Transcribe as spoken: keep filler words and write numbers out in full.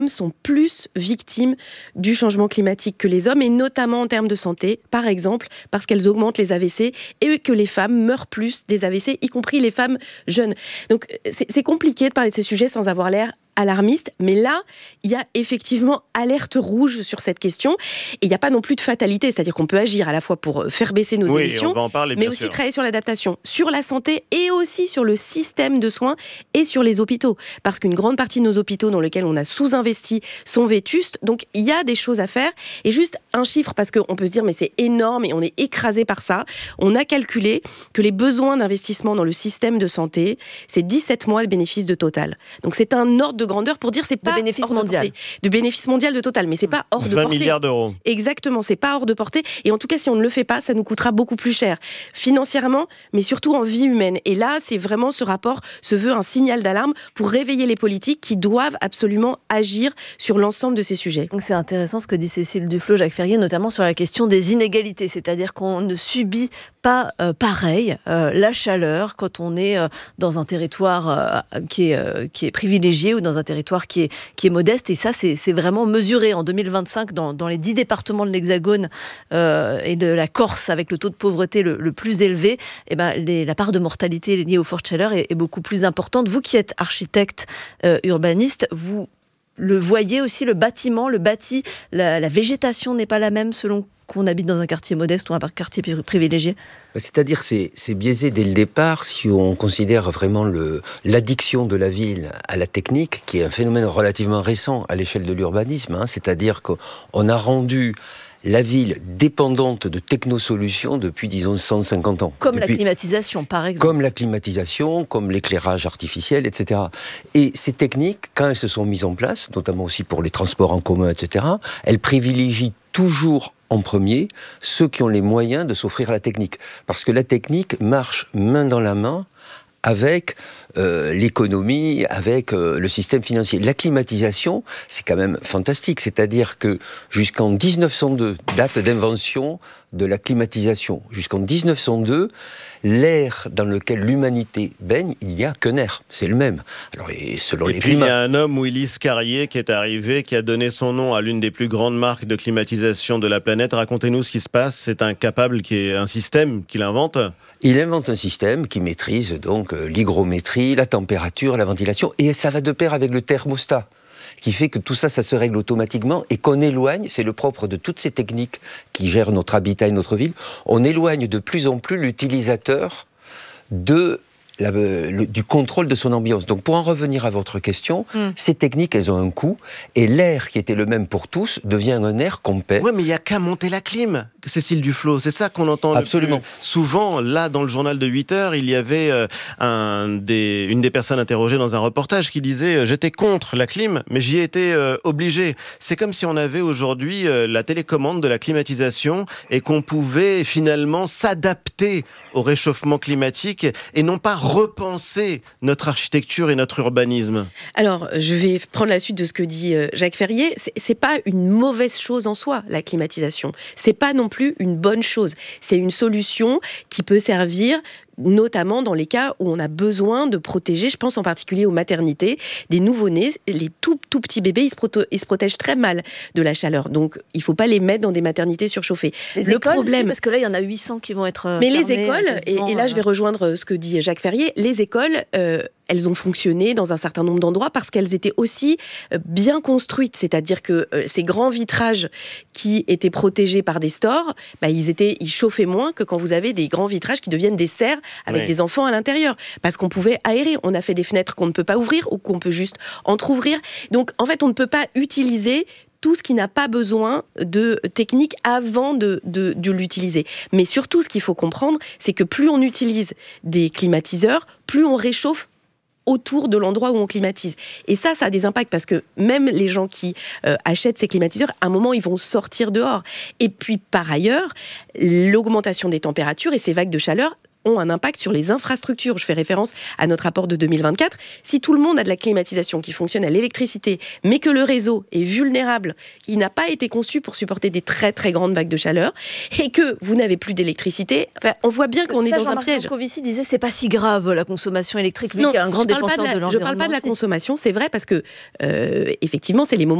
sont plus victimes du changement climatique que les hommes, et notamment en termes de santé, par exemple, parce qu'elles augmentent les A V C et que les femmes meurent plus des A V C, y compris les femmes jeunes. Donc c'est, c'est compliqué de parler de ces sujets sans avoir l'air alarmiste, mais là, il y a effectivement alerte rouge sur cette question, et il n'y a pas non plus de fatalité, c'est-à-dire qu'on peut agir à la fois pour faire baisser nos oui, émissions, on va en parler, mais bien aussi sûr. travailler sur l'adaptation, sur la santé et aussi sur le système de soins et sur les hôpitaux, parce qu'une grande partie de nos hôpitaux dans lesquels on a sous-investi sont vétustes, donc il y a des choses à faire. Et juste un chiffre, parce qu'on peut se dire mais c'est énorme et on est écrasé par ça, on a calculé que les besoins d'investissement dans le système de santé, c'est dix-sept mois de bénéfice de Total. Donc c'est un ordre de grandeur pour dire c'est pas de bénéfice hors mondial. de portée. De bénéfice mondial de Total, mais c'est pas hors de vingt portée. milliards d'euros. Exactement, c'est pas hors de portée. Et en tout cas, si on ne le fait pas, ça nous coûtera beaucoup plus cher financièrement, mais surtout en vie humaine. Et là, c'est vraiment ce rapport se veut un signal d'alarme pour réveiller les politiques qui doivent absolument agir sur l'ensemble de ces sujets. Donc c'est intéressant ce que dit Cécile Duflot, Jacques Ferrier, notamment sur la question des inégalités, c'est-à-dire qu'on ne subit pas euh, pareil euh, la chaleur quand on est euh, dans un territoire euh, qui, est, euh, qui est privilégié ou dans un territoire qui est, qui est modeste, et ça c'est, c'est vraiment mesuré en deux mille vingt-cinq dans, dans les dix départements de l'Hexagone euh, et de la Corse avec le taux de pauvreté le, le plus élevé, et ben, les, la part de mortalité liée aux fortes chaleurs est, est beaucoup plus importante. Vous qui êtes architecte euh, urbaniste, vous le voyez aussi, le bâtiment, le bâti, la, la végétation n'est pas la même selon qu'on habite dans un quartier modeste ou un quartier privilégié? C'est-à-dire que c'est, c'est biaisé dès le départ si on considère vraiment le, l'addiction de la ville à la technique, qui est un phénomène relativement récent à l'échelle de l'urbanisme. Hein, c'est-à-dire qu'on a rendu la ville dépendante de technosolutions depuis, disons, cent cinquante ans. Comme depuis, la climatisation, par exemple. Comme la climatisation, comme l'éclairage artificiel, et cetera. Et ces techniques, quand elles se sont mises en place, notamment aussi pour les transports en commun, et cetera, elles privilégient toujours en premier ceux qui ont les moyens de s'offrir à la technique. Parce que la technique marche main dans la main avec euh, l'économie, avec euh, le système financier. La climatisation, c'est quand même fantastique. C'est-à-dire que jusqu'en dix-neuf cent deux, date d'invention de la climatisation, jusqu'en dix-neuf cent deux, l'air dans lequel l'humanité baigne, il n'y a qu'un air. C'est le même. Alors, et selon et les puis climats. il y a un homme, Willis Carrier, qui est arrivé, qui a donné son nom à l'une des plus grandes marques de climatisation de la planète. Racontez-nous ce qui se passe. C'est un capable, qui est un système qu'il invente. Il invente un système qui maîtrise donc euh, l'hygrométrie, la température, la ventilation, et ça va de pair avec le thermostat, qui fait que tout ça, ça se règle automatiquement et qu'on éloigne, c'est le propre de toutes ces techniques qui gèrent notre habitat et notre ville, on éloigne de plus en plus l'utilisateur de La, le, du contrôle de son ambiance. Donc pour en revenir à votre question, mm. ces techniques, elles ont un coût, et l'air qui était le même pour tous devient un air qu'on paie. Oui, mais il n'y a qu'à monter la clim, Cécile Duflot, c'est ça qu'on entend Absolument. le plus souvent. Là, dans le journal de huit heures, il y avait euh, un des, une des personnes interrogées dans un reportage qui disait euh, « J'étais contre la clim, mais j'y étais euh, obligé ». C'est comme si on avait aujourd'hui euh, la télécommande de la climatisation et qu'on pouvait finalement s'adapter au réchauffement climatique et non pas repenser notre architecture et notre urbanisme. Alors, je vais prendre la suite de ce que dit Jacques Ferrier. C'est, c'est pas une mauvaise chose en soi, la climatisation. C'est pas non plus une bonne chose. C'est une solution qui peut servir notamment dans les cas où on a besoin de protéger, je pense en particulier aux maternités, des nouveau-nés, les tout, tout petits bébés, ils se, proto- ils se protègent très mal de la chaleur. Donc, il ne faut pas les mettre dans des maternités surchauffées. Les le écoles problème, aussi, parce que là, il y en a huit cents qui vont être Mais fermées, les écoles, et, et là, je vais rejoindre ce que dit Jacques Ferrier, les écoles... Euh, elles ont fonctionné dans un certain nombre d'endroits parce qu'elles étaient aussi bien construites. C'est-à-dire que ces grands vitrages qui étaient protégés par des stores, bah, ils, étaient, ils chauffaient moins que quand vous avez des grands vitrages qui deviennent des serres avec oui. des enfants à l'intérieur. Parce qu'on pouvait aérer. On a fait des fenêtres qu'on ne peut pas ouvrir ou qu'on peut juste entrouvrir. Donc, en fait, on ne peut pas utiliser tout ce qui n'a pas besoin de technique avant de, de, de l'utiliser. Mais surtout, ce qu'il faut comprendre, c'est que plus on utilise des climatiseurs, plus on réchauffe autour de l'endroit où on climatise. Et ça, ça a des impacts parce que même les gens qui euh, achètent ces climatiseurs, à un moment, ils vont sortir dehors. Et puis, par ailleurs, l'augmentation des températures et ces vagues de chaleur ont un impact sur les infrastructures. Je fais référence à notre rapport de deux mille vingt-quatre. Si tout le monde a de la climatisation qui fonctionne à l'électricité, mais que le réseau est vulnérable, qui n'a pas été conçu pour supporter des très très grandes vagues de chaleur, et que vous n'avez plus d'électricité, enfin, on voit bien qu'on Ça, est dans Jean-Marc un piège. Jancovici disait c'est pas si grave la consommation électrique. Lui Non, qui est un grand je parle pas défenseur de la- de Je parle pas de la l'environnement. consommation, c'est vrai, parce que euh, effectivement, c'est les moments